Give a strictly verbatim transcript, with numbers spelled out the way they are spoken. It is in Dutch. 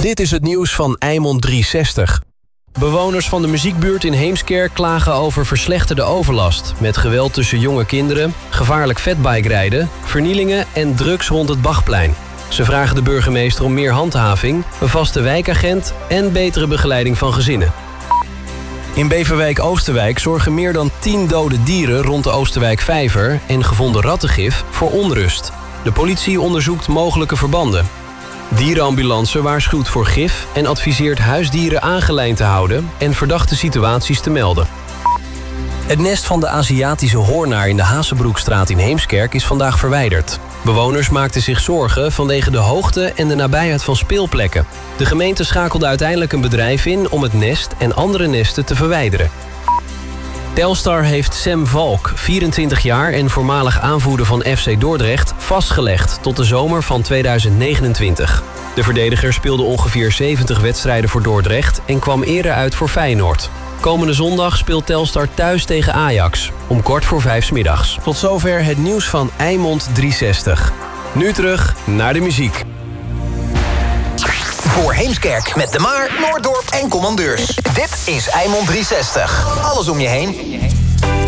Dit is het nieuws van Eimond driehonderdzestig. Bewoners van de muziekbuurt in Heemskerk klagen over verslechterde overlast, met geweld tussen jonge kinderen, gevaarlijk fatbikerijden, vernielingen en drugs rond het Bachplein. Ze vragen de burgemeester om meer handhaving, een vaste wijkagent en betere begeleiding van gezinnen. In Beverwijk-Oosterwijk zorgen meer dan tien dode dieren rond de Oosterwijk-vijver en gevonden rattengif voor onrust. De politie onderzoekt mogelijke verbanden. Dierenambulance waarschuwt voor gif en adviseert huisdieren aangelijnd te houden en verdachte situaties te melden. Het nest van de Aziatische hoornaar in de Hazebroekstraat in Heemskerk is vandaag verwijderd. Bewoners maakten zich zorgen vanwege de hoogte en de nabijheid van speelplekken. De gemeente schakelde uiteindelijk een bedrijf in om het nest en andere nesten te verwijderen. Telstar heeft Sam Valk, vierentwintig jaar en voormalig aanvoerder van F C Dordrecht, vastgelegd tot de zomer van tweeduizend negenentwintig. De verdediger speelde ongeveer zeventig wedstrijden voor Dordrecht en kwam eerder uit voor Feyenoord. Komende zondag speelt Telstar thuis tegen Ajax, om kwart voor vijf 's middags. Tot zover het nieuws van Eimond driehonderdzestig. Nu terug naar de muziek. Voor Heemskerk met De Maar, Noorddorp en Commandeurs. Dit is Eimond driehonderdzestig. Alles om je heen.